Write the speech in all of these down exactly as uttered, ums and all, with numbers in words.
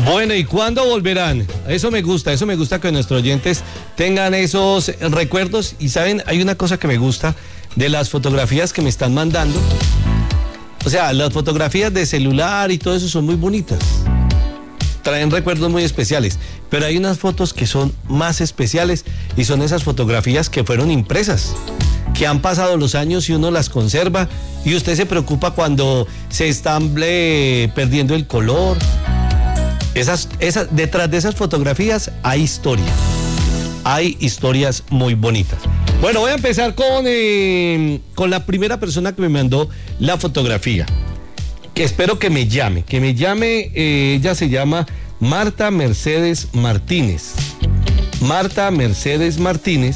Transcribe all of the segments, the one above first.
Bueno, ¿y cuándo volverán? Eso me gusta, eso me gusta que nuestros oyentes tengan esos recuerdos. Y saben, hay una cosa que me gusta de las fotografías que me están mandando. O sea, las fotografías de celular y todo eso son muy bonitas. Traen recuerdos muy especiales, pero hay unas fotos que son más especiales y son esas fotografías que fueron impresas, que han pasado los años y uno las conserva y usted se preocupa cuando se están eh, perdiendo el color. Esas, esas, detrás de esas fotografías hay historia, hay historias muy bonitas. Bueno, voy a empezar con, eh, con la primera persona que me mandó la fotografía. Que espero que me llame, que me llame, eh, ella se llama Marta Mercedes Martínez. Marta Mercedes Martínez,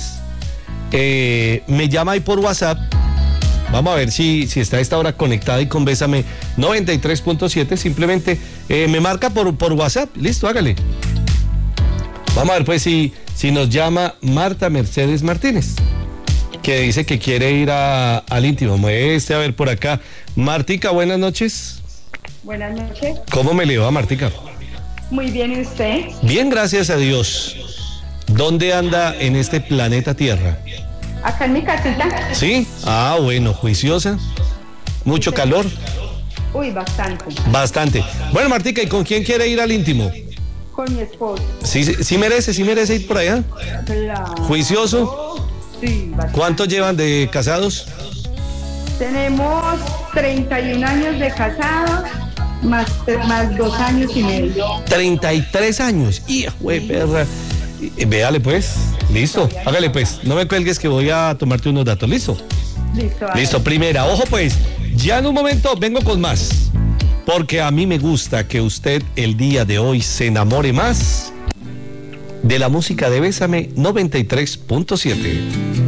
eh, me llama ahí por WhatsApp. Vamos a ver si, si está a esta hora conectada y con Bésame noventa y tres punto siete. Simplemente eh, me marca por, por WhatsApp. Listo, hágale. Vamos a ver pues si, si nos llama Marta Mercedes Martínez, que dice que quiere ir a, al íntimo. Muestre a ver por acá. Martica, buenas noches. Buenas noches. ¿Cómo me le va, Martica? Muy bien, ¿y usted? Bien, gracias a Dios. ¿Dónde anda en este planeta Tierra? Acá en mi casita. ¿Sí? Ah, bueno, juiciosa. ¿Mucho Sí, calor? Uy, bastante. Bastante. Bueno, Martica, ¿y con quién quiere ir al íntimo? Con mi esposo. Sí, sí, sí merece, sí merece ir por allá. Claro. ¿Juicioso? Sí, bastante. ¿Cuánto llevan de casados? Tenemos treinta y un años de casados, más, más dos años y medio. treinta y tres años. ¡Hijo de perra! Eh, Véale pues. Listo. Hágale pues. No me cuelgues que voy a tomarte unos datos. ¿Listo? Listo. Listo, primera. Ojo pues. Ya en un momento vengo con más. Porque a mí me gusta que usted el día de hoy se enamore más de la música de Bésame noventa y tres punto siete.